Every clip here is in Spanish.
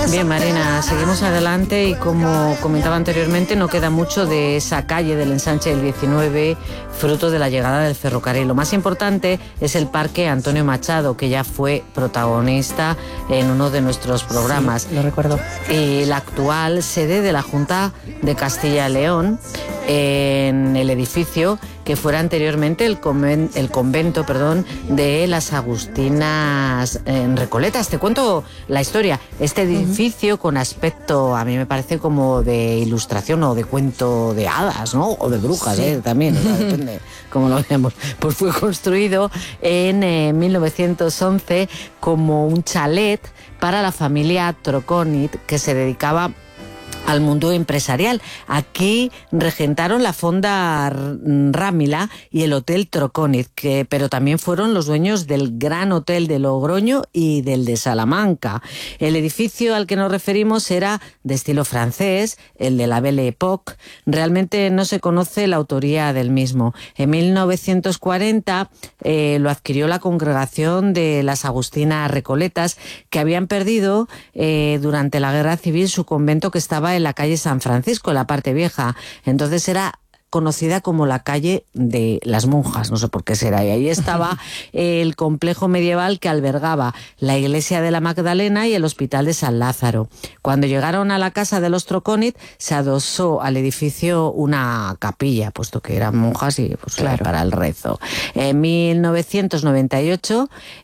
Bien, Marina, seguimos adelante y como comentaba anteriormente, no queda mucho de esa calle del ensanche del 19, fruto de la llegada del ferrocarril. Lo más importante es el Parque Antonio Machado, que ya fue protagonista en uno de nuestros programas. Sí, lo recuerdo. La actual sede de la Junta de Castilla y León, en el edificio que fuera anteriormente el convento de las Agustinas en Recoletas. Te cuento la historia. Este edificio con aspecto, a mí me parece como de ilustración o de cuento de hadas, ¿no? O de brujas, sí. También, o sea, depende cómo lo veamos. Pues fue construido en 1911 como un chalet para la familia Troconit, que se dedicaba al mundo empresarial. Aquí regentaron la Fonda Rámila y el Hotel Troconit, pero también fueron los dueños del Gran Hotel de Logroño y del de Salamanca. El edificio al que nos referimos era de estilo francés, el de la Belle Époque. Realmente no se conoce la autoría del mismo. En 1940 lo adquirió la congregación de las Agustinas Recoletas, que habían perdido durante la Guerra Civil su convento, que estaba en la calle San Francisco, en la parte vieja. Entonces era conocida como la calle de las monjas, no sé por qué será, y ahí estaba el complejo medieval que albergaba la iglesia de la Magdalena y el hospital de San Lázaro. Cuando llegaron a la casa de los Troconit, se adosó al edificio una capilla, puesto que eran monjas y pues, claro, para el rezo. En 1998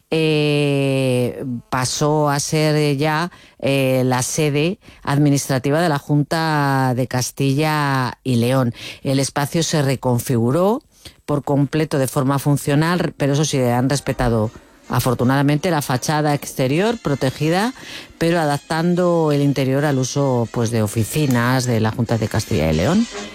pasó a ser ya la sede administrativa de la Junta de Castilla y León. El espacio se reconfiguró por completo de forma funcional, pero eso sí, han respetado afortunadamente la fachada exterior protegida, pero adaptando el interior al uso pues de oficinas de la Junta de Castilla y León.